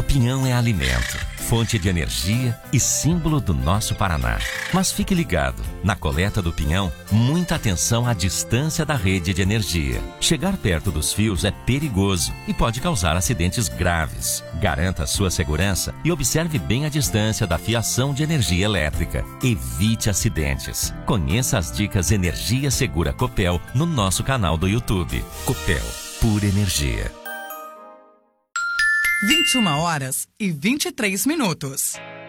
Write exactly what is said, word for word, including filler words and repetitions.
pinhão é alimento, fonte de energia e símbolo do nosso Paraná. Mas fique ligado, na coleta do pinhão, muita atenção à distância da rede de energia. Chegar perto dos fios é perigoso e pode causar acidentes graves. Garanta sua segurança e observe bem a distância da fiação de energia elétrica. Evite acidentes. Conheça as dicas Energia Segura Copel no nosso canal do YouTube. Copel, pura energia. vinte e uma horas e vinte e três minutos.